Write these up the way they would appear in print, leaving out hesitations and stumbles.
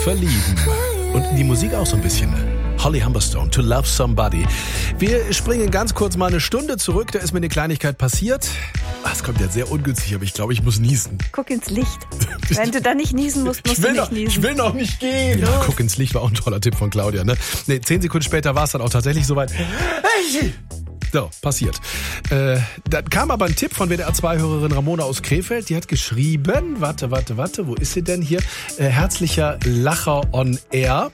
verlieben. Und in die Musik auch so ein bisschen. Holly Humberstone, To Love Somebody. Wir springen ganz kurz mal eine Stunde zurück. Da ist mir eine Kleinigkeit passiert. Es kommt jetzt sehr ungünstig, aber ich glaube, ich muss niesen. Guck ins Licht. Wenn du da nicht niesen musst, musst du nicht niesen. Ich will noch nicht gehen. Ja, guck ins Licht war auch ein toller Tipp von Claudia. Ne? 10 Sekunden später war es dann auch tatsächlich soweit. So, passiert. Da kam aber ein Tipp von WDR2-Hörerin Ramona aus Krefeld. Die hat geschrieben, warte, wo ist sie denn hier? Herzlicher Lacher on Air.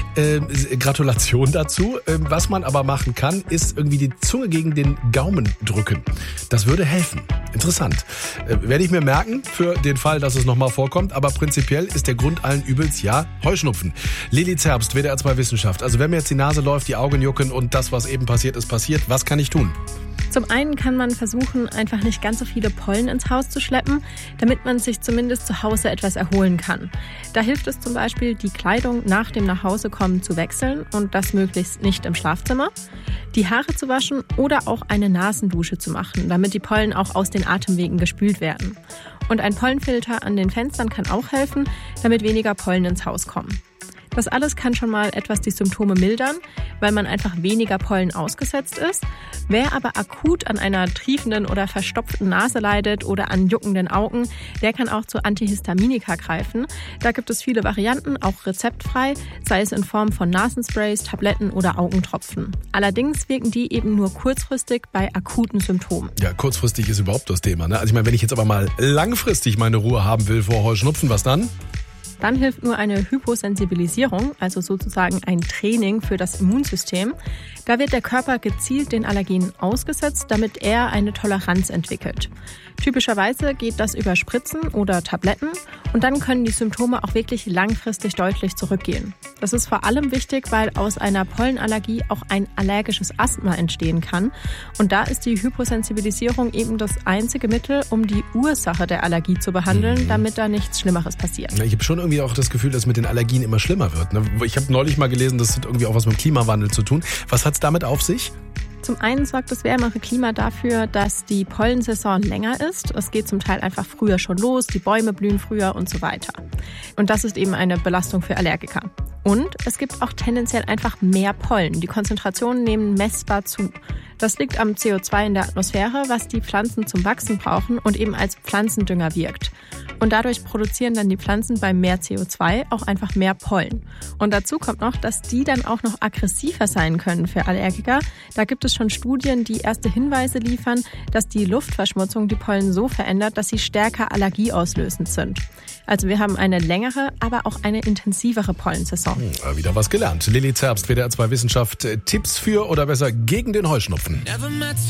Gratulation dazu. Was man aber machen kann, ist irgendwie die Zunge gegen den Gaumen drücken. Das würde helfen. Interessant. Werde ich mir merken für den Fall, dass es nochmal vorkommt. Aber prinzipiell ist der Grund allen Übels, ja, Heuschnupfen. Lilly Zerbst, WDR2 Wissenschaft. Also wenn mir jetzt die Nase läuft, die Augen jucken und das, was eben passiert ist, passiert, was kann ich tun? Zum einen kann man versuchen, einfach nicht ganz so viele Pollen ins Haus zu schleppen, damit man sich zumindest zu Hause etwas erholen kann. Da hilft es zum Beispiel, die Kleidung nach dem Nachhausekommen zu wechseln und das möglichst nicht im Schlafzimmer, die Haare zu waschen oder auch eine Nasendusche zu machen, damit die Pollen auch aus den Atemwegen gespült werden. Und ein Pollenfilter an den Fenstern kann auch helfen, damit weniger Pollen ins Haus kommen. Das alles kann schon mal etwas die Symptome mildern, weil man einfach weniger Pollen ausgesetzt ist. Wer aber akut an einer triefenden oder verstopften Nase leidet oder an juckenden Augen, der kann auch zu Antihistaminika greifen. Da gibt es viele Varianten, auch rezeptfrei, sei es in Form von Nasensprays, Tabletten oder Augentropfen. Allerdings wirken die eben nur kurzfristig bei akuten Symptomen. Ja, kurzfristig ist überhaupt das Thema. Ne? Also ich meine, wenn ich jetzt aber mal langfristig meine Ruhe haben will vor Heuschnupfen, was dann? Dann hilft nur eine Hyposensibilisierung, also sozusagen ein Training für das Immunsystem. Da wird der Körper gezielt den Allergenen ausgesetzt, damit er eine Toleranz entwickelt. Typischerweise geht das über Spritzen oder Tabletten und dann können die Symptome auch wirklich langfristig deutlich zurückgehen. Das ist vor allem wichtig, weil aus einer Pollenallergie auch ein allergisches Asthma entstehen kann. Und da ist die Hyposensibilisierung eben das einzige Mittel, um die Ursache der Allergie zu behandeln, damit da nichts Schlimmeres passiert. Ich habe schon irgendwie auch das Gefühl, dass mit den Allergien immer schlimmer wird. Ich habe neulich mal gelesen, das hat irgendwie auch was mit dem Klimawandel zu tun. Was hat es damit auf sich? Zum einen sorgt das wärmere Klima dafür, dass die Pollensaison länger ist. Es geht zum Teil einfach früher schon los, die Bäume blühen früher und so weiter. Und das ist eben eine Belastung für Allergiker. Und es gibt auch tendenziell einfach mehr Pollen. Die Konzentrationen nehmen messbar zu. Das liegt am CO2 in der Atmosphäre, was die Pflanzen zum Wachsen brauchen und eben als Pflanzendünger wirkt. Und dadurch produzieren dann die Pflanzen bei mehr CO2 auch einfach mehr Pollen. Und dazu kommt noch, dass die dann auch noch aggressiver sein können für Allergiker. Da gibt es schon Studien, die erste Hinweise liefern, dass die Luftverschmutzung die Pollen so verändert, dass sie stärker allergieauslösend sind. Also wir haben eine längere, aber auch eine intensivere Pollensaison. Wieder was gelernt. Lilly Zerbst, WDR2 Wissenschaft. Tipps für oder besser gegen den Heuschnupfen.